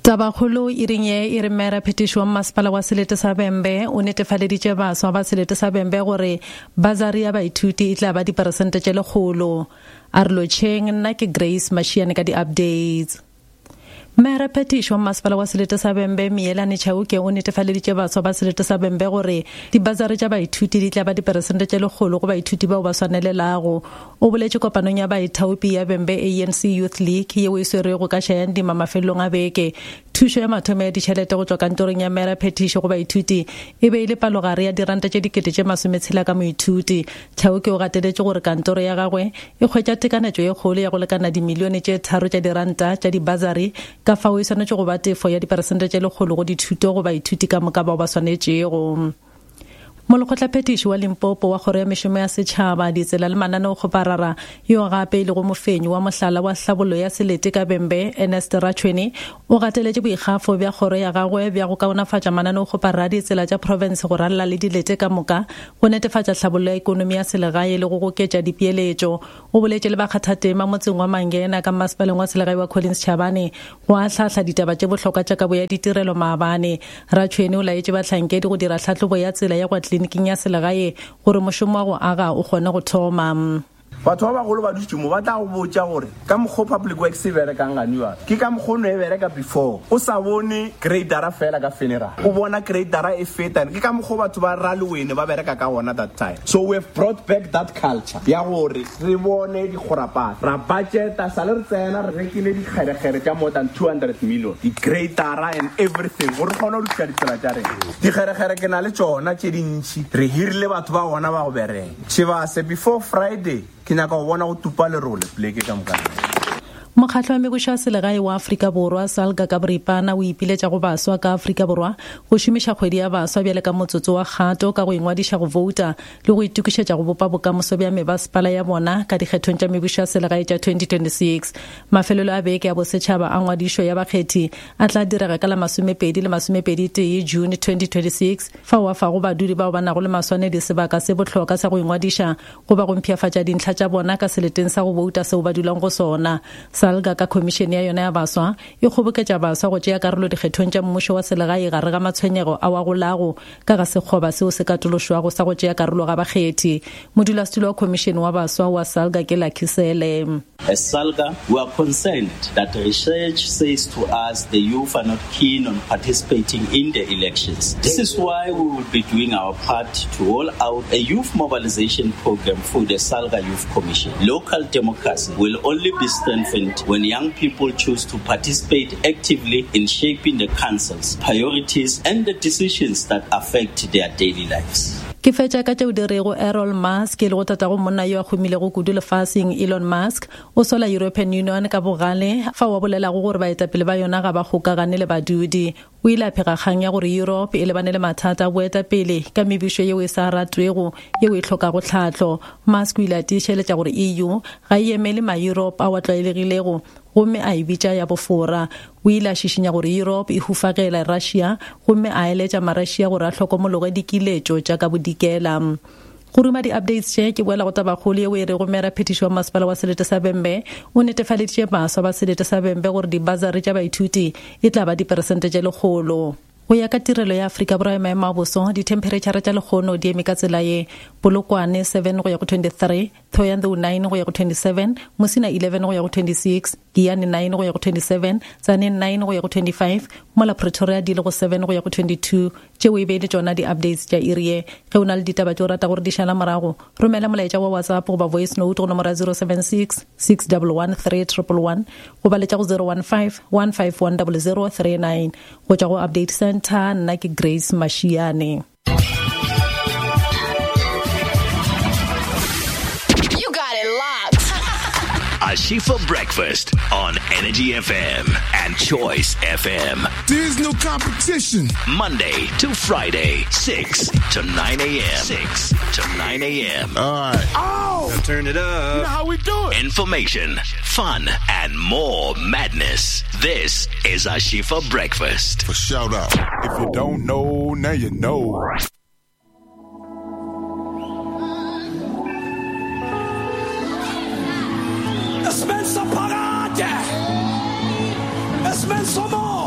Tabakgolo e reng e re mera phetiši wa mmasepala wa Selete sa Bembe o netefaleditše baswa ba Selete sa Bembe gore bazari ya baithuti e tla ba diperesente tše 100. A re lotšheng nna ke Grace Mashiane ka di-updates. Mera phetiši wa mmasepala wa Selete sa Bembe Mielane Chauke o netefaleditše baswa ba Selete sa Bembe gore dibazari tša baithuti di tla ba diperesente tše 100 go baithuti bao ba swanelelago. O boletše kopanong ya baithaopi ya Bembe ANC Youth League yeo e swerego ka Shayandima mafelong a beke. Thušo ya mathomo ya ditšhelete go tšwa kantorong ya mera phetiši go baithuti e be ile palogare ya diranta tše 60,000 ka moithuti. Chauke o gateletše gore kantoro ya gagwe e hwetša tekanetšo ye kgolo ya go lekana dimilione tše 3 tša diranta tša dibazari ka fao e swanetše go ba tefo ya diperesente tše 100 go dithuto go baithuti ka moka bao ba swanetšego. Molekgotla phetiši wa Limpopo wa kgoro ya mešomo ya setšhaba ditsela le mananeo kgoparara yo gape e le go mofenyi wa mohlala wa hlabollo ya Selete ka Bembe Ernest Rachweni o gateletše boikgafo bja kgoro ya gagwe bja go kaonafatša mananeo kgoparara ditsela tša province go ralla le dilete ka moka go netefatša hlabollo ya ekonomi ya selegae le go goketša dipeeletšo. O boletše le bakgathatema motseng wa Mangena ka mmasepaleng wa selegae wa Collins Chabane go ahlahla ditaba tše bohlokwa tša kabo ya ditirelo maabane. Rachweni o laetše bahlankedi go dira tlhahlobo ya tsela ya kwa tleliniking ya selegae gore mošomo wa go aga o kgone go thoma. Batho ba bagolo ba dutse mo ba tla go botša gore ka mokgwa public works e berekang ganiwa ke ka mokgwa no e bereka before o sa bone gradera fela ka funeral o bona gradera e feta ke ka mokgwa batho ba ralwene ba bereka ka ona that time. So we have brought back that culture ya gore re bone di khorapana ra budgeta sale re tsena re rekile di kgeregere tša more than 200 million di gradera and everything gore kgona go dutla ditsela tša rena di kgeregere ke na le tšona tše dintši re hirile batho ba bona ba go bereka Shivase before Friday ke nyaka go bona go tupa le role pleke ka mokana. Mokgatlo wa mebušo wa selegae wa Afrika Borwa Salga ka boripana o ipiletša go baswa ka Afrika Borwa go šomiša kgwedi ya baswa bjale ka motsotso wa kgato ka go ingwadiša go vouta le go itukišetša go bopa bokamoso bja mebasepala ya bona ka dikgethong tša mebušo ya selegae tša 2026. Mafelelo a beke ya bosetšhaba a ngwadišo ya bakgethi a tla direga ka la 2021 June 2026 fa o afa go badudi bao ba nago le maswanedi sebaka se bohlokwa sa go ingwadiša go ba go mpšhafatša dintlha tša bona ka seleteng sa go vouta seo ba dulang go sona. Salga ka komishene ya yona ya baswa e kgoboketša baswa go tšea karolo dikgethong tša mmušo wa selegae gare ga matshwenyego a wa go lago ka ga sekgoba seo se katološwago sa go tšea karolo ga bakgethi. Modulasetulo wa komishene wa baswa wa Salga ke Lakhisele. As Salga, we are concerned that research says to us the youth are not keen on participating in the elections. This is why we will be doing our part to roll out a youth mobilization program through the Salga Youth Commission. Local democracy will only be strengthened when young people choose to participate actively in shaping the council's priorities and the decisions that affect their daily lives. Ke fetša ka tšeo dirego Elon Musk le go tatago monna yo a humilego kudu lefaseng Elon Musk o sola European Union ka bogale fa wa bolelago gore baetapele ba yona ga ba gokagane le badudi. O ile a phega kgang ya gore Europe e lebane le mathata a boetapele ka mebušo yeo e sa ratwego yeo e hlokago tlhatlo. Musk o ile a tiišeletša gore EU ga e emele ma-Europe a wa tlwaelegilego gomme a e bitša ya bofora. O ile a šišinya gore Europe e hufagela Russia gomme a eletša ma-Russia gore a hlokomologe dikiletšo tša ka bodikela. Go ruma di-updates tše ke boela go tabakgolo yeo e re go mera phetiši wa masepala wa Selete sa Bembe o netefaleditše baswa ba Selete sa Bembe gore dibazari tša baithuti e tla ba diperesente tše 100. Go ya ka tirelo ya Afrika Borwa ya maemo a boso ditempheretšhara tša lekgono di eme ka tsela ye Polokwane 7 go ya go 23, Thohoyandou 9 go ya go 27, Musina 11 go ya go 26, Giyane 9 go ya go 27, Tzaneen 9 go ya go 25, mola Pretoria di le go 7 go ya go 22. tšeo e beile tšona di-updates tša irie ge o na le ditaba tšeo rata gore di šala morago romela molaetša wa WhatsApp goba voice note go nomora 076 611 3111 goba letša go 015 151 0039 go tšwa go update center. Nna ke Grace Mashiane. Ashifa Breakfast on Energy FM and Choice FM. There's no competition. Monday to Friday, 6 to 9 a.m. 6 to 9 a.m. All right. Oh! Now turn it up. You know how we do it. Information, fun, and more madness. This is Ashifa Breakfast. For shout out. If you don't know, now you know. Es mensen parade! Es mensen